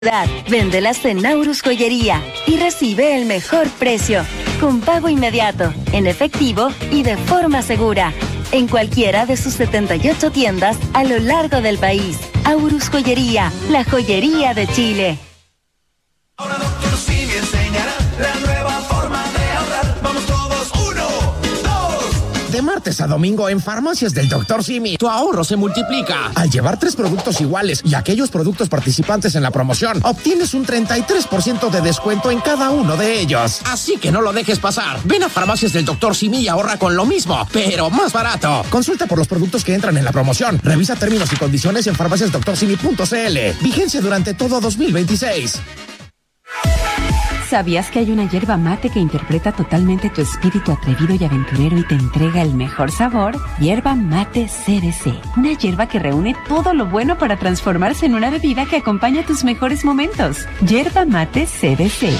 Véndelas en Naurus Joyería y recibe el mejor precio, con pago inmediato, en efectivo y de forma segura, en cualquiera de sus 78 tiendas a lo largo del país. Aurus Joyería, la joyería de Chile. Ahora Dr. Simi enseñará la nueva forma de ahorrar. Vamos todos, 1, 2. De martes a domingo en Farmacias del Dr. Simi, tu ahorro se multiplica. Al llevar 3 productos iguales y aquellos productos participantes en la promoción, obtienes un 33% de descuento en cada uno de ellos. Así que no lo dejes pasar. Ven a Farmacias del Dr. Simi y ahorra con lo mismo, pero más barato. Consulta por los productos que entran en la promoción. Revisa términos y condiciones en farmaciasdoctorsimi.cl. Vigencia durante todo 2026. ¿Sabías que hay una yerba mate que interpreta totalmente tu espíritu atrevido y aventurero y te entrega el mejor sabor? Yerba mate CBC. Una yerba que reúne todo lo bueno para transformarse en una bebida que acompaña tus mejores momentos. Yerba mate CBC.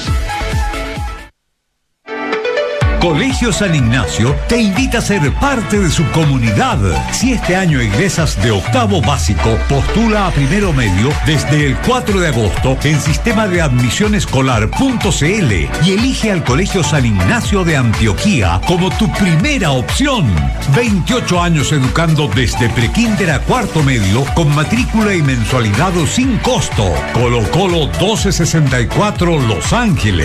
Colegio San Ignacio te invita a ser parte de su comunidad. Si este año egresas de octavo básico, postula a primero medio desde el 4 de agosto en sistema de admisionescolar.cl y elige al Colegio San Ignacio de Antioquía como tu primera opción. 28 años educando desde prekinder a cuarto medio con matrícula y mensualidad sin costo. Colo Colo 1264 Los Ángeles.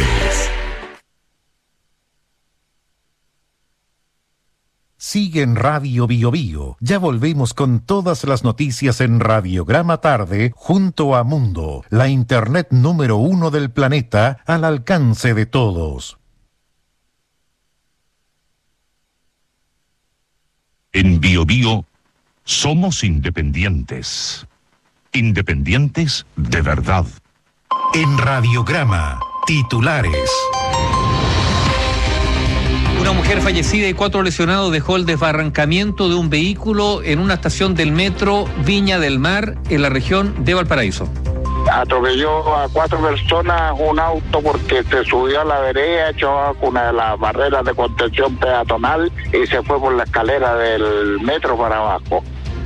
Sigue en Radio Bio Bio. Ya volvemos con todas las noticias en Radiograma Tarde junto a Mundo, la internet número 1 del planeta al alcance de todos. En Bio Bio somos independientes. Independientes de verdad. En Radiograma, titulares. Una mujer fallecida y 4 lesionados dejó el desbarrancamiento de un vehículo en una estación del metro Viña del Mar, en la región de Valparaíso. Atropelló a 4 personas un auto porque se subió a la vereda, echó una de las barreras de contención peatonal y se fue por la escalera del metro para abajo.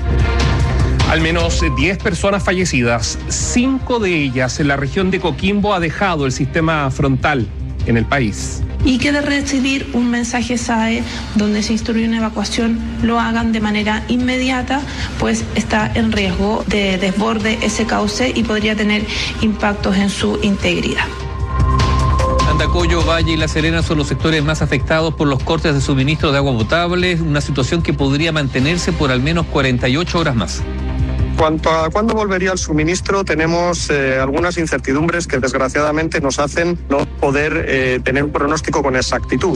Al menos 10 personas fallecidas, 5 de ellas en la región de Coquimbo ha dejado el sistema frontal en el país. Y que de recibir un mensaje SAE donde se instruye una evacuación lo hagan de manera inmediata, pues está en riesgo de desborde ese cauce y podría tener impactos en su integridad. Andacollo, Valle y La Serena son los sectores más afectados por los cortes de suministro de agua potable, una situación que podría mantenerse por al menos 48 horas más. Cuanto a cuándo volvería el suministro, tenemos algunas incertidumbres que desgraciadamente nos hacen no poder tener un pronóstico con exactitud.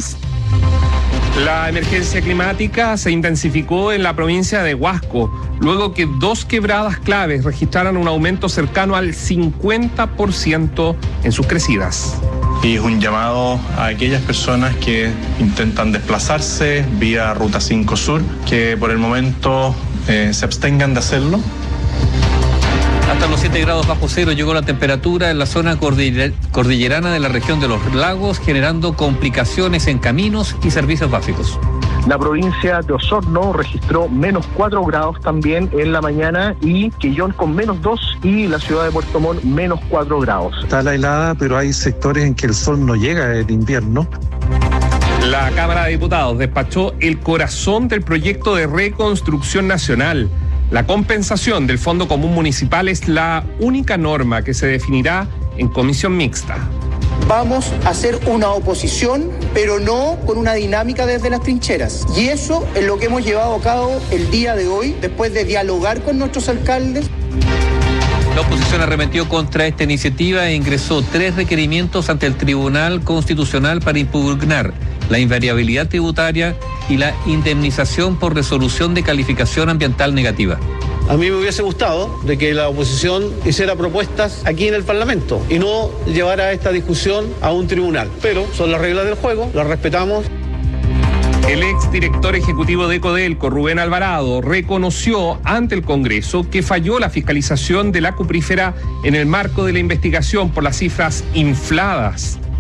La emergencia climática se intensificó en la provincia de Huasco, luego que 2 quebradas claves registraran un aumento cercano al 50% en sus crecidas. Y es un llamado a aquellas personas que intentan desplazarse vía Ruta 5 Sur, que por el momento se abstengan de hacerlo. Hasta los 7 grados bajo cero llegó la temperatura en la zona cordillerana de la región de los lagos, generando complicaciones en caminos y servicios básicos. La provincia de Osorno registró menos 4 grados también en la mañana y Quillón con menos 2 y la ciudad de Puerto Montt menos 4 grados. Está la helada, pero hay sectores en que el sol no llega en invierno. La Cámara de Diputados despachó el corazón del proyecto de reconstrucción nacional. La compensación del Fondo Común Municipal es la única norma que se definirá en comisión mixta. Vamos a hacer una oposición, pero no con una dinámica desde las trincheras. Y eso es lo que hemos llevado a cabo el día de hoy, después de dialogar con nuestros alcaldes. La oposición arremetió contra esta iniciativa e ingresó 3 requerimientos ante el Tribunal Constitucional para impugnar la invariabilidad tributaria y la indemnización por resolución de calificación ambiental negativa. A mí me hubiese gustado de que la oposición hiciera propuestas aquí en el Parlamento y no llevara esta discusión a un tribunal. Pero son las reglas del juego, las respetamos. El exdirector ejecutivo de Codelco, Rubén Alvarado, reconoció ante el Congreso que falló la fiscalización de la cuprífera en el marco de la investigación por las cifras infladas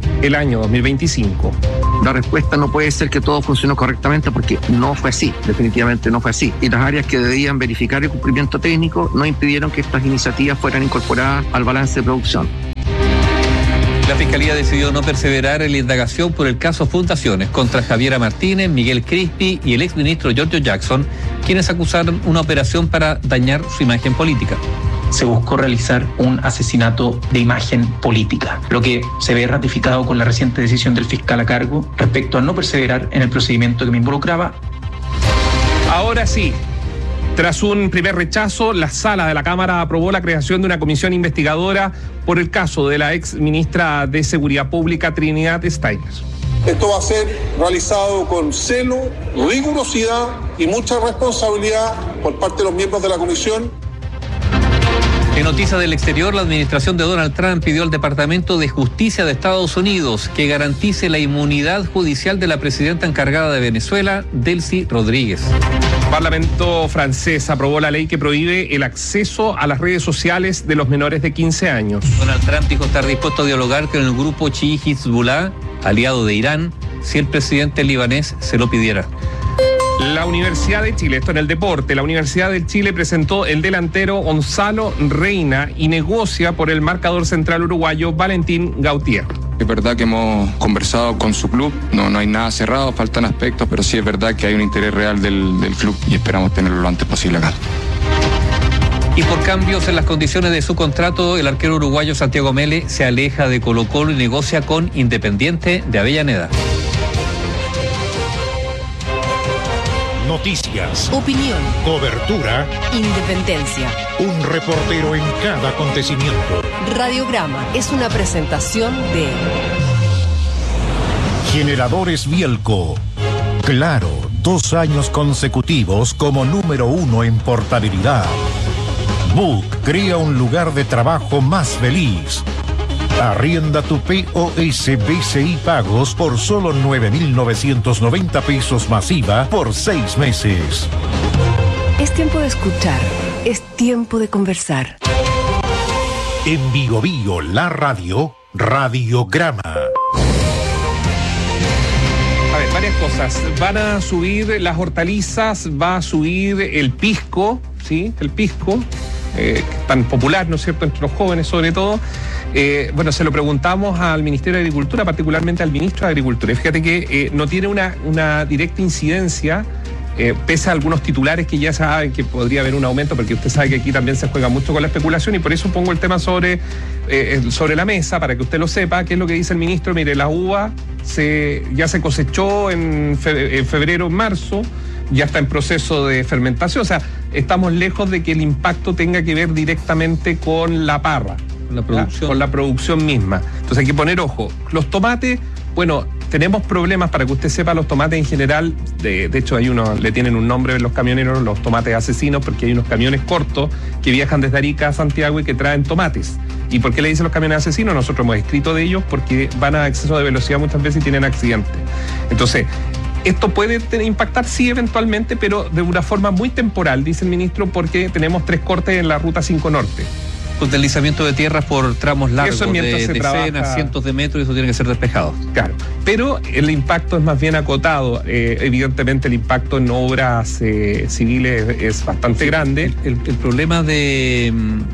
el año 2025. La respuesta no puede ser que todo funcionó correctamente porque no fue así, definitivamente no fue así. Y las áreas que debían verificar el cumplimiento técnico no impidieron que estas iniciativas fueran incorporadas al balance de producción. La Fiscalía decidió no perseverar en la indagación por el caso Fundaciones contra Javiera Martínez, Miguel Crispi y el exministro Giorgio Jackson, quienes acusaron una operación para dañar su imagen política. Se buscó realizar un asesinato de imagen política, lo que se ve ratificado con la reciente decisión del fiscal a cargo respecto a no perseverar en el procedimiento que me involucraba. Ahora sí, tras un primer rechazo, la sala de la Cámara aprobó la creación de una comisión investigadora por el caso de la ex ministra de Seguridad Pública, Trinidad Steiner. Esto va a ser realizado con celo, rigurosidad y mucha responsabilidad por parte de los miembros de la comisión. En noticias del exterior, la administración de Donald Trump pidió al Departamento de Justicia de Estados Unidos que garantice la inmunidad judicial de la presidenta encargada de Venezuela, Delcy Rodríguez. El Parlamento francés aprobó la ley que prohíbe el acceso a las redes sociales de los menores de 15 años. Donald Trump dijo estar dispuesto a dialogar con el grupo chií Hezbollah, aliado de Irán, si el presidente libanés se lo pidiera. La Universidad de Chile, esto en el deporte, la Universidad de Chile presentó el delantero Gonzalo Reina y negocia por el marcador central uruguayo Valentín Gautier. Es verdad que hemos conversado con su club, no hay nada cerrado, faltan aspectos, pero sí es verdad que hay un interés real del club y esperamos tenerlo lo antes posible acá. Y por cambios en las condiciones de su contrato, el arquero uruguayo Santiago Mele se aleja de Colo-Colo y negocia con Independiente de Avellaneda. Noticias, opinión, cobertura, independencia. Un reportero en cada acontecimiento. Radiograma es una presentación de Generadores Bielco. Claro, 2 años consecutivos como número 1 en portabilidad. Book crea un lugar de trabajo más feliz. Arrienda tu POS BCI Pagos por solo 9.990 pesos masiva por 6 meses. Es tiempo de escuchar, es tiempo de conversar. En Bio Bio, la radio, Radiograma. A ver, varias cosas. Van a subir las hortalizas, va a subir el pisco, ¿sí? El pisco, tan popular, ¿no es cierto?, entre los jóvenes sobre todo. Bueno, se lo preguntamos al Ministerio de Agricultura, particularmente al Ministro de Agricultura. Y fíjate que no tiene una directa incidencia, pese a algunos titulares que ya saben que podría haber un aumento, porque usted sabe que aquí también se juega mucho con la especulación, y por eso pongo el tema sobre la mesa, para que usted lo sepa. ¿Qué es lo que dice el ministro? Mire, la uva ya se cosechó en febrero, marzo, ya está en proceso de fermentación, o sea, estamos lejos de que el impacto tenga que ver directamente con la parra. Con la producción misma. Entonces hay que poner ojo. Los tomates, bueno, tenemos problemas, para que usted sepa, los tomates en general, de hecho le tienen un nombre los camioneros, los tomates asesinos, porque hay unos camiones cortos que viajan desde Arica a Santiago y que traen tomates. ¿Y por qué le dicen los camiones asesinos? Nosotros hemos escrito de ellos porque van a exceso de velocidad muchas veces y tienen accidentes. Entonces, esto puede impactar, sí, eventualmente, pero de una forma muy temporal, dice el ministro, porque tenemos 3 cortes en la Ruta 5 Norte. Con deslizamiento de tierras por tramos largos de decenas, cientos de metros, y eso tiene que ser despejado. Claro, pero el impacto es más bien acotado. Evidentemente el impacto en obras civiles es bastante grande. El problema de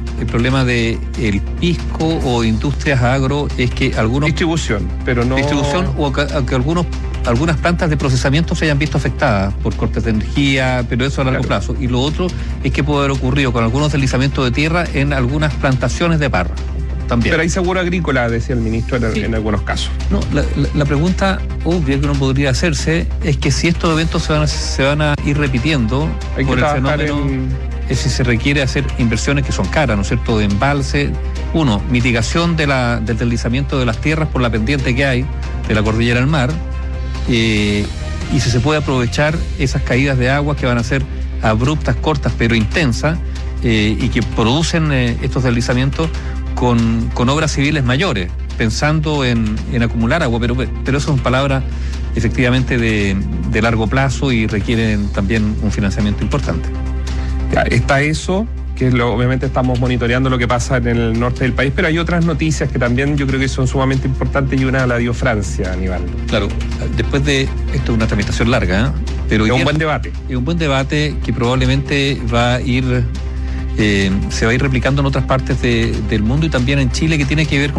el pisco o industrias agro es que algunos... Distribución, pero no... Distribución, o que algunas plantas de procesamiento se hayan visto afectadas por cortes de energía, pero eso a largo plazo. Y lo otro es que puede haber ocurrido con algunos deslizamientos de tierra en algunas plantaciones de parra también. Pero hay seguro agrícola, decía el ministro, en algunos casos. No, la pregunta obvia que uno podría hacerse es que si estos eventos se van a ir repitiendo, hay por que el fenómeno, es si se requiere hacer inversiones que son caras, ¿no es cierto?, de embalse. Uno, mitigación del deslizamiento de las tierras por la pendiente que hay de la cordillera al mar. Y si se puede aprovechar esas caídas de agua que van a ser abruptas, cortas, pero intensas, y que producen estos deslizamientos con obras civiles mayores, pensando en acumular agua, pero eso son palabras efectivamente de largo plazo y requieren también un financiamiento importante. Ya, está eso, obviamente estamos monitoreando lo que pasa en el norte del país, pero hay otras noticias que también yo creo que son sumamente importantes y una la dio Francia, Aníbal. Claro, después de esto es una tramitación larga, pero es un buen debate. Es un buen debate que probablemente va a ir se va a ir replicando en otras partes del mundo y también en Chile, que tiene que ver con